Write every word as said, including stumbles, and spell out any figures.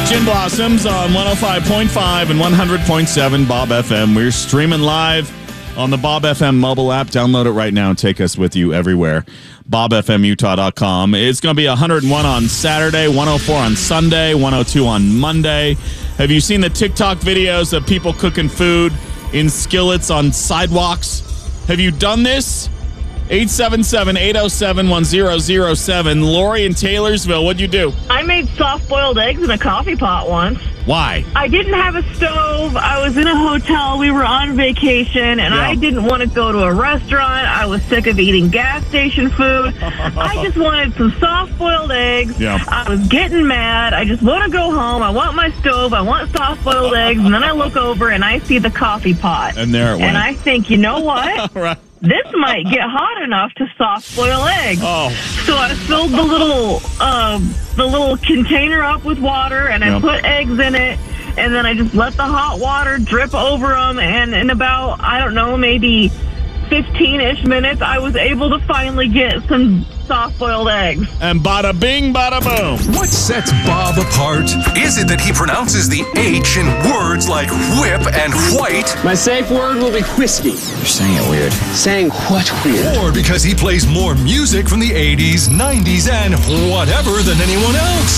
Gin Blossoms on one oh five point five and one hundred point seven Bob F M. We're streaming live on the Bob F M mobile app. Download it right now and take us with you everywhere. bob f m utah dot com. It's going to be one hundred one on Saturday, one oh four on Sunday, one oh two on Monday. Have you seen the TikTok videos of people cooking food in skillets on sidewalks? Have you done this? eight seven seven, eight oh seven, one oh oh seven. Lori in Taylorsville, what'd you do? I made soft-boiled eggs in a coffee pot once. Why? I didn't have a stove. I was in a hotel. We were on vacation, and Yeah. I didn't want to go to a restaurant. I was sick of eating gas station food. I just wanted some soft-boiled eggs. Yeah. I was getting mad. I just want to go home. I want my stove. I want soft-boiled eggs. And then I look over, and I see the coffee pot. And there it went. And I think, you know what? Right. This might get hot enough to soft boil eggs. Oh. So I filled the little uh, the little container up with water, and I Yep. put eggs in it, and then I just let the hot water drip over them. And in about, I don't know, maybe fifteen-ish minutes, I was able to finally get some soft-boiled eggs. And bada bing, bada boom. What sets Bob apart? Is it that he pronounces the H in words like whip and white? My safe word will be whiskey. You're saying it weird. Saying what weird? Or because he plays more music from the eighties, nineties, and whatever than anyone else?